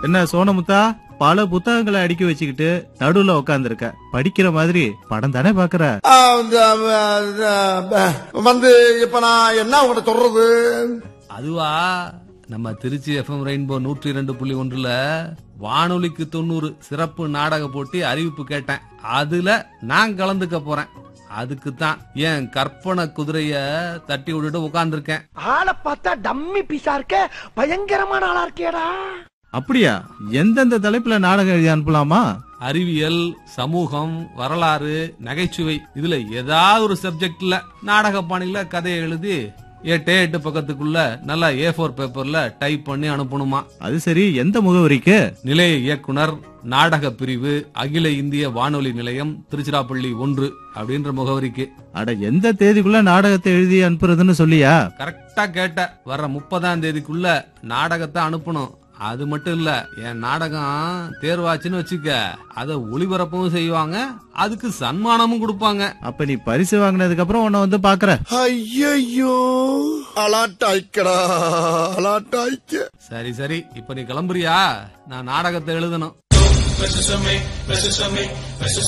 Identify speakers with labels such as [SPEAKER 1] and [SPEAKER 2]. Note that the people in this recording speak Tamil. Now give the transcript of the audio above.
[SPEAKER 1] என்ன சோனமுத்தா, பல புத்தகங்களை அடுக்கி வச்சுக்கிட்டு நடுவுல உட்கார்ந்துருக்க. படிக்கிற மாதிரி படம் தானே பாக்குற?
[SPEAKER 2] இப்ப நான் என்ன உங்கள்கிட்ட சொல்றது?
[SPEAKER 3] அதுவா, நம்ம திருச்சி எஃப்எம் ரெயின்போ 102.1 வானொலிக்கு 90 சிறப்பு நாடக போட்டி அறிவிப்பு கேட்டேன். அதுல நான் கலந்துக்க போறேன். அதுக்குத்தான் என் கற்பனை குதிரைய தட்டி விட்டுட்டு உட்கார்ந்துருக்கேன்.
[SPEAKER 4] ஆளை பார்த்தா டம்மி பீஸா இருக்க, பயங்கரமான ஆளா இருக்கேடா.
[SPEAKER 1] அப்படியா? எந்தெந்த தலைப்புல நாடகம் எழுதி அனுப்பலாமா?
[SPEAKER 3] அறிவியல், சமூகம், வரலாறு, நகைச்சுவை, இதுல ஏதாவது ஒரு சப்ஜெக்ட்ல நாடக பாணியில கதையை எழுதி 8 பக்கத்துக்குள்ள நல்லா A4 பேப்பர்ல டைப் பண்ணி அனுப்பணுமா.
[SPEAKER 1] அது சரி, எந்த முகவரிக்கு?
[SPEAKER 3] நிலைய இயக்குனர், நாடக பிரிவு, அகில இந்திய வானொலி நிலையம், திருச்சிராப்பள்ளி 1 அப்படின்ற முகவரிக்கு.
[SPEAKER 1] அட, எந்த தேதிக்குள்ள நாடகத்தை எழுதி அனுப்புறதுன்னு சொல்லியா?
[SPEAKER 3] கரெக்டா கேட்ட. வர 30ஆம் தேதிக்குள்ள நாடகத்தை அனுப்பணும். அது மட்டும் இல்ல, என் நாடகம் தேர்வாச்சுன்னு வச்சுக்க, அத ஒளிபரப்பும் செய்வாங்க, அதுக்கு சன்மானமும் கொடுப்பாங்க.
[SPEAKER 1] அப்ப நீ பரிசு வாங்கினதுக்கு அப்புறம் உன்னை வந்து பாக்குற.
[SPEAKER 2] ஐயோ, அலாட்டாய்க்கடா, அலாட்டாய்க்க.
[SPEAKER 3] சரி சரி, இப்ப நீ கிளம்புறியா? நான் நாடகத்தை எழுதணும்.